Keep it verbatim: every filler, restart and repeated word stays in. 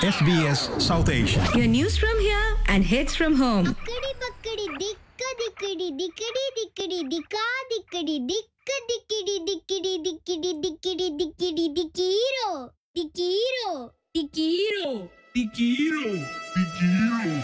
S B S South Asia. Your news from here and hits from home. Dikkadi bakkadi dikka dikkadi dikkadi dikkadi dikka dikkadi dikka dikkadi dikkadi dikkadi dikkadi dikkadi dikkiro dikkiro dikkiro Tikiro, Tikiro.